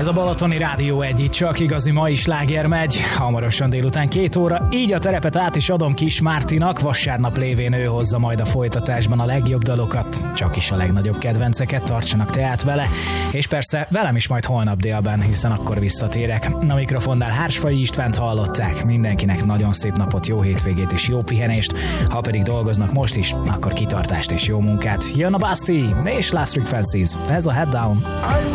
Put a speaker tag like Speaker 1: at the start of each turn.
Speaker 1: Ez a Balatoni Rádió 1, itt csak igazi mai sláger megy. Hamarosan délután 2 óra, így a terepet át is adom Kis Mártinak. Vasárnap lévén ő hozza majd a folytatásban a legjobb dalokat, csak is a legnagyobb kedvenceket, tartsanak tehát vele. És persze velem is majd holnap délben, hiszen akkor visszatérek. A mikrofonnál Hársfai Istvánt hallották. Mindenkinek nagyon szép napot, jó hétvégét és jó pihenést. Ha pedig dolgoznak most is, akkor kitartást és jó munkát. Jön a Basti és Last Week Fancies. Ez a Head Down.